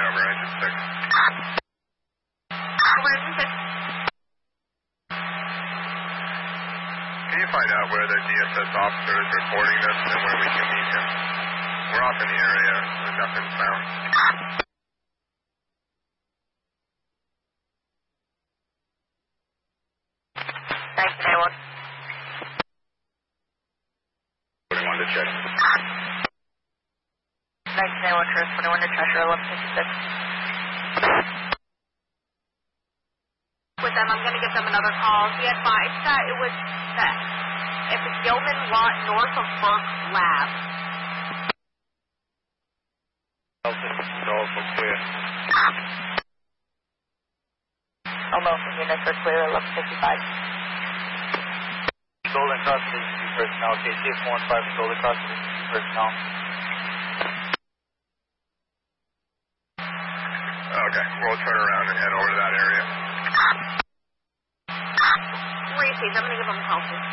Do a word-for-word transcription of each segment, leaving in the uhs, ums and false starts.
over, engine six. Over engine six. Can you find out where the D S S officer is reporting this and where we can meet him? We're off in the area, and nothing's found. Thanks, Taylor. twenty-one to check. Thanks, Taylor. Truth, twenty-one to Treasure, eleven fifty-six. With them, I'm going to give them another call. He advised that it was theft at the Gilman lot north of Burke Lab. Also clear. Almost units are clear, eleven fifty-five. Golden Cross to the personnel, K C F one five and Golden Cross to the personnel. Okay, we'll turn around and head over to that area. Received, I'm going to give them a call, please.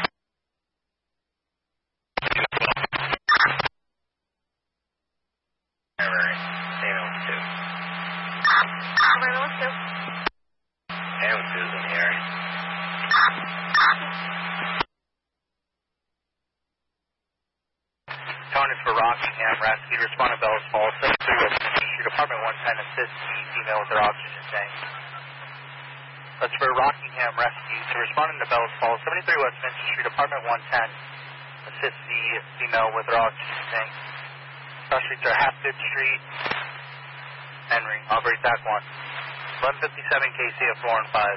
Alright, ambulance two. Ambulance two. Ambulance two is in the area. Tony for Rockingham Rescue, respond to Bellas Falls, seventy-three West Minster Street, Apartment one ten, assist the female with her oxygen tank. That's for Rockingham Rescue, so responding to Bellas Falls, seventy-three West Minster Street, Apartment one ten, assist the female with her oxygen tank. Cross streets are Hapgood Street, Henry, operate T A C one. eleven fifty-seven K C F four and five.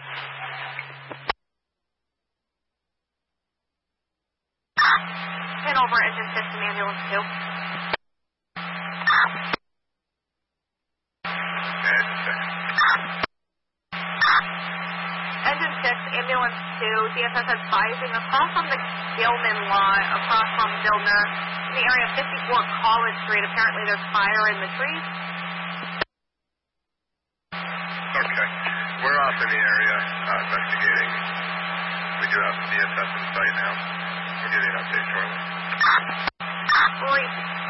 Ten over engine six and ambulance two. Engine six, ambulance two, D S S advising across from the Gilman lot, across from Vilna, in the area of fifty-four College Street. Apparently there's fire in the trees. Okay, we're off in the area uh, investigating. We do have the D S S in sight now. We'll give you an update shortly. Brief.